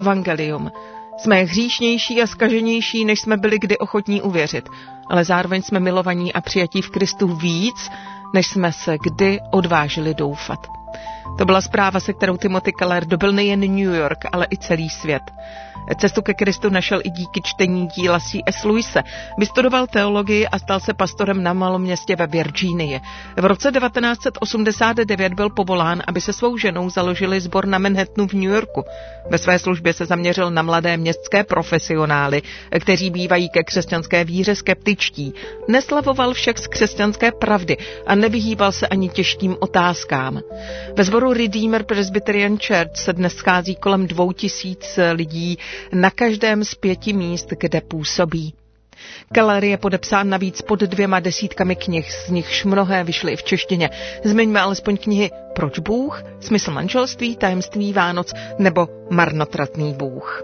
evangelium. Jsme hříšnější a zkaženější, než jsme byli kdy ochotní uvěřit, ale zároveň jsme milovaní a přijatí v Kristu víc, než jsme se kdy odvážili doufat. To byla zpráva, se kterou Timothy Keller dobyl nejen New York, ale i celý svět. Cestu ke Kristu našel i díky čtení díla C.S. Lewise. Vystudoval teologii a stal se pastorem na malém městě ve Virginii. V roce 1989 byl povolán, aby se svou ženou založili sbor na Manhattanu v New Yorku. Ve své službě se zaměřil na mladé městské profesionály, kteří bývají ke křesťanské víře skeptičtí. Neslavoval však z křesťanské pravdy a nevyhýbal se ani těžkým otázkám. Ve sboru Redeemer Presbyterian Church se dnes schází kolem 2000 lidí na každém z 5 míst, kde působí. Keller je podepsán navíc pod 200 knih, z nichž mnohé vyšly v češtině. Zmiňme alespoň knihy Proč Bůh, Smysl manželství, Tajemství Vánoc nebo Marnotratný Bůh.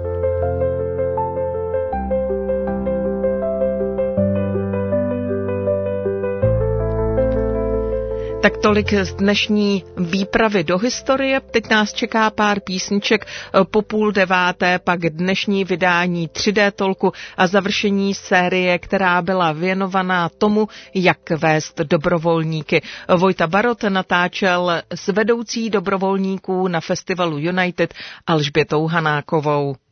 Tak tolik z dnešní výpravy do historie. Teď nás čeká pár písniček, po 8:30 pak dnešní vydání 3D Talku a završení série, která byla věnovaná tomu, jak vést dobrovolníky. Vojta Barot natáčel s vedoucí dobrovolníků na festivalu United Alžbětou Hanákovou.